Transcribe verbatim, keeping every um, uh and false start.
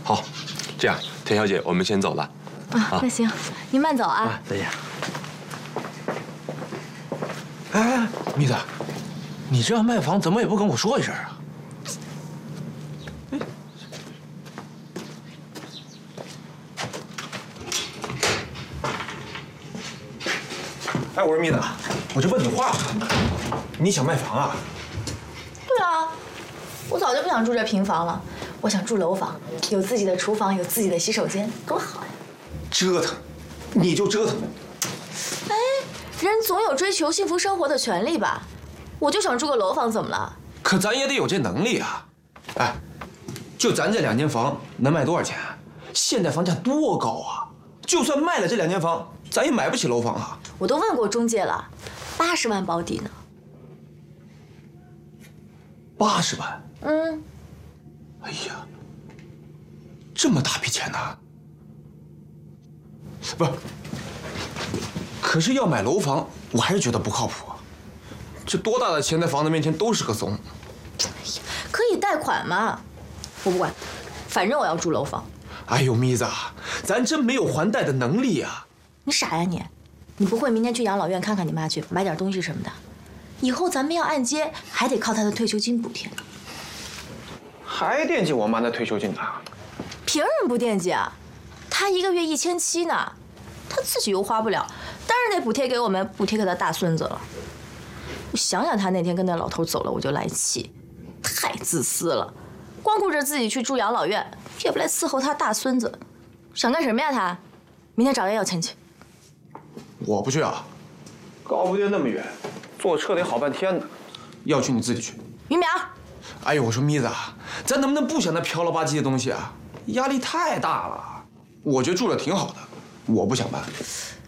好，这样，田小姐，我们先走了。 啊，那行，您慢走啊。 啊，再见。哎，蜜子，你这样卖房怎么也不跟我说一声啊？哎，我说蜜子，我这问你话，你想卖房啊？ 对啊，我早就不想住这平房了，我想住楼房，有自己的厨房，有自己的洗手间，多好呀！ 折腾，你就折腾。 哎，人总有追求幸福生活的权利吧？我就想住个楼房，怎么了？ 可咱也得有这能力啊！哎，就咱这两间房能卖多少钱？现在房价多高啊！就算卖了这两间房，咱也买不起楼房啊！ 我都问过中介了，八十万保底呢。 八十万？ 嗯。 哎呀，这么大笔钱呢？不是，可是要买楼房，我还是觉得不靠谱啊。这多大的钱在房子面前都是个怂。 可以贷款嘛？我不管，反正我要住楼房。 哎呦，咪子，咱真没有还贷的能力啊！ 你傻呀你？你不会明天去养老院看看你妈去，买点东西什么的？以后咱们要按揭，还得靠她的退休金补贴呢。 还惦记我妈的退休金呢？ 凭什么不惦记啊？她一个月一千七呢，她自己又花不了，当然得补贴给我们，补贴给她大孙子了。我想想她那天跟那老头走了，我就来气，太自私了，光顾着自己去住养老院，也不来伺候她大孙子，想干什么呀她？明天找人要钱去。 我不去啊，高福店那么远，坐车得好半天呢。要去你自己去。 于淼， 哎呦，我说咪子，咱能不能不想那飘了吧唧的东西啊？压力太大了。我觉得住着挺好的，我不想搬。